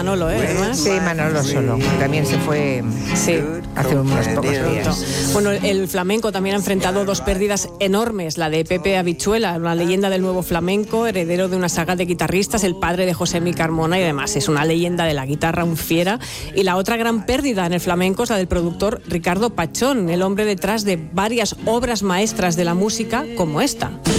Manolo, además. Sí, Manolo Solo. También se fue hace unos pocos días. Bueno, el flamenco también ha enfrentado dos pérdidas enormes. La de Pepe Habichuela, una leyenda del nuevo flamenco, heredero de una saga de guitarristas, el padre de José Mi Carmona, y además es una leyenda de la guitarra, un fiera. Y la otra gran pérdida en el flamenco es la del productor Ricardo Pachón, el hombre detrás de varias obras maestras de la música como esta.